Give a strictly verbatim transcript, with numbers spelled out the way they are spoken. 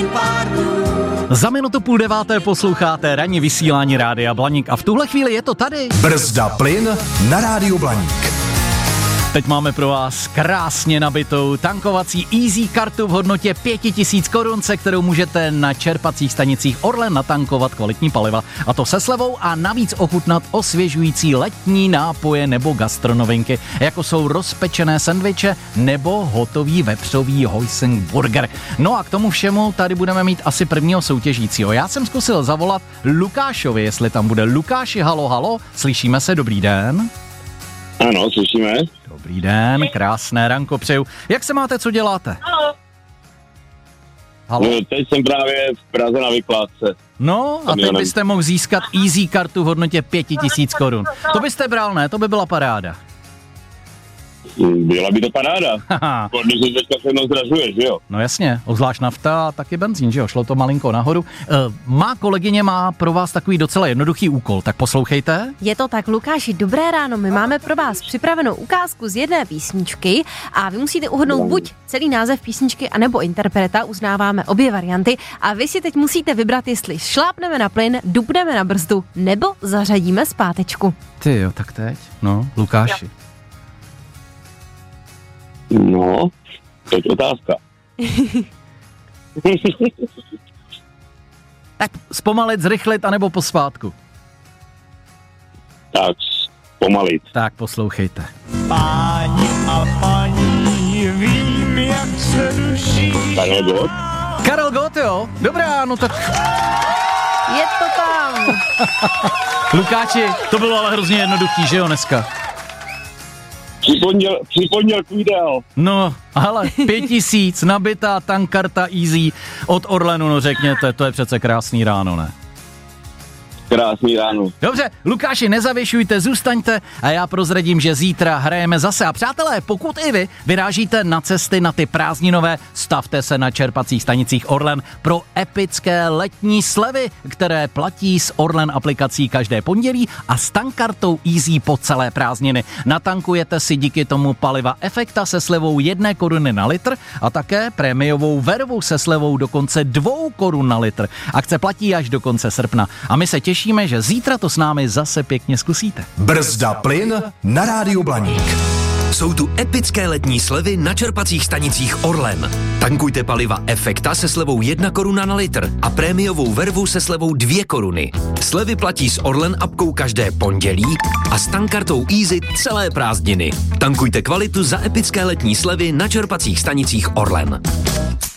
pár dnů. Za minutu půl deváté posloucháte ranní vysílání Rádia Blaník a v tuhle chvíli je to tady. Brzda plyn na Rádiu Blaník. Teď máme pro vás krásně nabitou tankovací Easy kartu v hodnotě pět tisíc korun, se kterou můžete na čerpacích stanicích Orlen natankovat kvalitní paliva. A to se slevou a navíc ochutnat osvěžující letní nápoje nebo gastronovinky, jako jsou rozpečené sendviče nebo hotový vepřový hoisin burger. No a k tomu všemu tady budeme mít asi prvního soutěžícího. Já jsem zkusil zavolat Lukášovi, jestli tam bude. Lukáši, halo, halo, slyšíme se, dobrý den. Ano, slyšíme. Dobrý den, krásné ranko přeju. Jak se máte, co děláte? Halo. Halo? No, teď jsem právě v Praze na vykládce. No a teď byste mohl získat Easy kartu v hodnotě pět tisíc korun. To byste bral, ne? To by byla paráda. Byla by to paráda. Protože teďka se mnou zdražuje, že jo? No jasně, obzvlášť nafta a taky benzín, že jo? Šlo to malinko nahoru. E, má kolegyně má pro vás takový docela jednoduchý úkol, tak poslouchejte. Je to tak, Lukáši, dobré ráno, my máme pro vás připravenou ukázku z jedné písničky a vy musíte uhodnout buď celý název písničky, anebo interpreta, uznáváme obě varianty a vy si teď musíte vybrat, jestli šlápneme na plyn, dupneme na brzdu, nebo zařadíme zpátečku. Ty jo, tak teď, no, Lukáši. Jo. No, teď otázka. Tak zpomalit, zrychlit, anebo pospátku? Tak, zpomalit. Tak poslouchejte. Páni a paní, vím, jak se duší. Karel Gott? Karel Gott, jo? Dobrá, no tak... Je to tam. Lukáči, to bylo ale hrozně jednoduchý, že jo, dneska? Připomněl, připomněl kvídel. No, ale pět tisíc nabitá tankarta Easy od Orlenu, no řekněte, to je přece krásný ráno, ne? Krásný ráno. Dobře, Lukáši, nezavěšujte, zůstaňte a já prozradím, že zítra hrajeme zase. A přátelé, pokud i vy vyrážíte na cesty na ty prázdninové, stavte se na čerpacích stanicích Orlen pro epické letní slevy, které platí s Orlen aplikací každé pondělí a s tankartou Easy po celé prázdniny. Natankujete si díky tomu paliva Efekta se slevou jedné koruny na litr a také prémiovou vervu se slevou dokonce dvou korun na litr. Akce platí až do konce srpna a my se těšíme, Těšíme, že zítra to s námi zase pěkně zkusíte. Brzda plyn na Rádiu Blaník. Jsou tu epické letní slevy na čerpacích stanicích Orlen. Tankujte paliva Efekta se slevou jedna koruna na litr a prémiovou vervu se slevou dvě koruny. Slevy platí s Orlen apkou každé pondělí a s tankartou Easy celé prázdniny. Tankujte kvalitu za epické letní slevy na čerpacích stanicích Orlen.